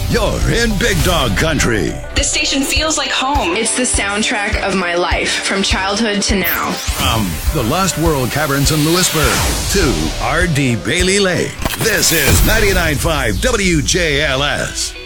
You're in Big Dog Country. This station feels like home. It's the soundtrack of my life, from childhood to now. From the Lost World Caverns in Lewisburg to R.D. Bailey Lake, this is 99.5 WJLS.